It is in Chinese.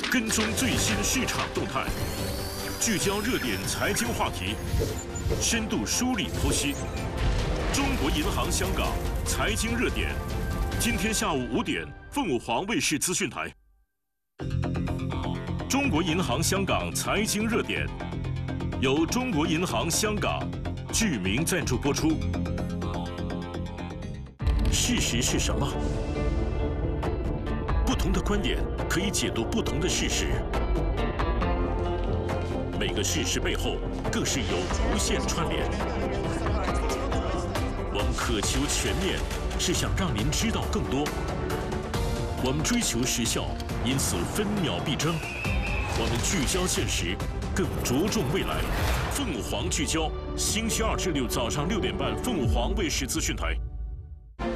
跟踪最新市场动态，聚焦热点财经话题，深度梳理剖析。中国银行香港财经热点，今天下午5点，凤舞凰卫视资讯台。中国银行香港财经热点，由中国银行香港具名赞助播出。事实是什么？不同的观点可以解读不同的事实，每个事实背后更是有无限串联。我们渴求全面，是想让您知道更多。我们追求时效，因此分秒必争。我们聚焦现实，更着重未来。凤舞凰聚焦，星期2至6早上6点半，凤舞凰卫视资讯台。